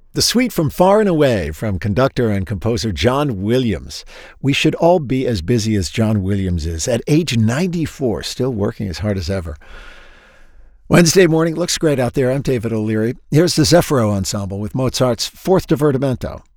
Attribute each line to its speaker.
Speaker 1: The Suite from Far and Away from conductor and composer John Williams. We should all be as busy as John Williams is, at age 94, still working as hard as ever. Wednesday morning looks great out there. I'm David O'Leary. Here's the Zeffiro Ensemble with Mozart's Fourth Divertimento.